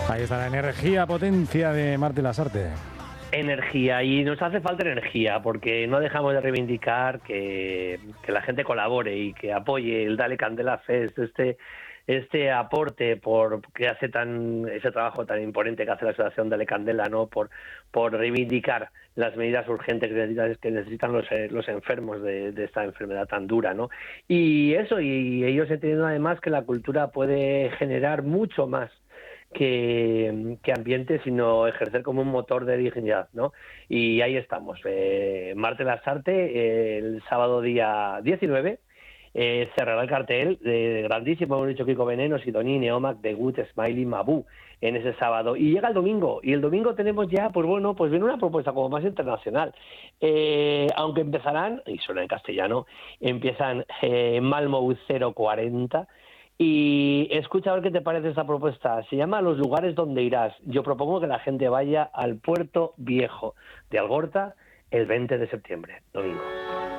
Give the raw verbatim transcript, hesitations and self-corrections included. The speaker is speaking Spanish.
Ahí está la energía, potencia de Marta Lasarte. Energía, y nos hace falta energía porque no dejamos de reivindicar que, que la gente colabore y que apoye el Dale Candela Fest, este este aporte por que hace tan ese trabajo tan imponente que hace la asociación Dale Candela, ¿no? Por por reivindicar las medidas urgentes que necesitan, que necesitan los, los enfermos de, de esta enfermedad tan dura, ¿no? Y eso, y ellos entendiendo además que la cultura puede generar mucho más que, que ambiente, sino ejercer como un motor de dignidad, ¿no? Y ahí estamos, eh, Marta Lasarte, eh, el sábado día diecinueve, eh, cerrará el cartel de grandísimo, hemos dicho, Kiko Veneno, Sidoní, Neomac, The Good, Smiley, Mabú, en ese sábado. Y llega el domingo, y el domingo tenemos ya, pues bueno, pues viene una propuesta como más internacional. Eh, aunque empezarán, y suena en castellano, empiezan eh, Malmö cero cuarenta, y escucha a ver qué te parece esta propuesta. Se llama Los lugares donde irás. Yo propongo que la gente vaya al Puerto Viejo de Algorta el veinte de septiembre, domingo.